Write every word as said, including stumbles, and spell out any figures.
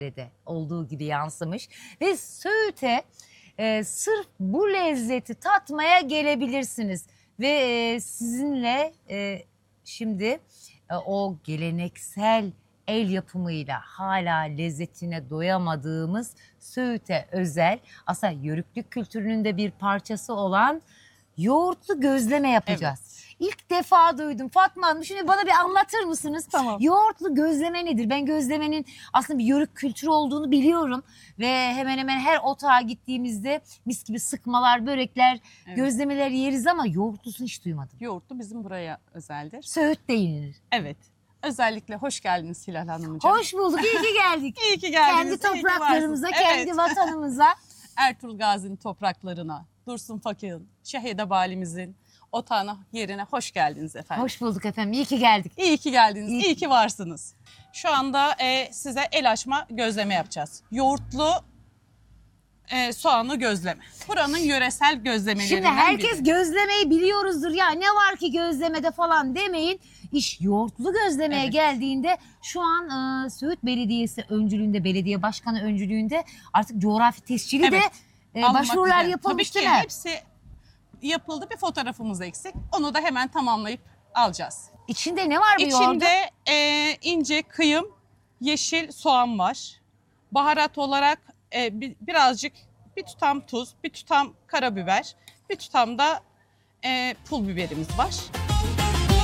de olduğu gibi yansımış ve Söğüt'e e, sırf bu lezzeti tatmaya gelebilirsiniz ve e, sizinle e, şimdi e, o geleneksel el yapımıyla hala lezzetine doyamadığımız Söğüt'e özel, aslında Yörüklük kültürünün de bir parçası olan yoğurtlu gözleme yapacağız. Evet. İlk defa duydum. Fatma Hanım, şimdi bana bir anlatır mısınız? Tamam. Yoğurtlu gözleme nedir? Ben gözlemenin aslında bir Yörük kültürü olduğunu biliyorum. Ve hemen hemen her otağa gittiğimizde mis gibi sıkmalar, börekler, Evet. gözlemeler yeriz ama yoğurtlusunu hiç duymadım. Yoğurtlu bizim buraya özeldir. Söğüt değinilir. Evet. Özellikle hoş geldiniz Hilal Hanımcığım. Hoş bulduk, iyi ki geldik. İyi ki geldiniz. Kendi iyi ki topraklarımıza, varsınız. kendi Evet. vatanımıza. Ertuğrul Gazi'nin topraklarına, Dursun Fakir'in, Şehide Balimizin otağına, yerine hoş geldiniz efendim. Hoş bulduk efendim, iyi ki geldik. İyi ki geldiniz, İyi- iyi, ki varsınız. Şu anda e, size el açma gözleme yapacağız. Yoğurtlu e, soğanlı gözleme. Buranın yöresel gözlemelerinden Şimdi herkes biri. gözlemeyi biliyoruzdur ya, ne var ki gözlemede falan demeyin. İş yoğurtlu gözlemeye Evet. geldiğinde şu an e, Söğüt Belediyesi öncülüğünde, belediye başkanı öncülüğünde artık coğrafi tescili Evet, de e, alınmak başvurular üzere. yapılmış Tabii değil ki mi? hepsi yapıldı, bir fotoğrafımız eksik. Onu da hemen tamamlayıp alacağız. İçinde ne var bu yoğurdun? İçinde e, ince kıyım, yeşil soğan var. Baharat olarak e, bir, birazcık bir tutam tuz, bir tutam karabiber, bir tutam da e, pul biberimiz var.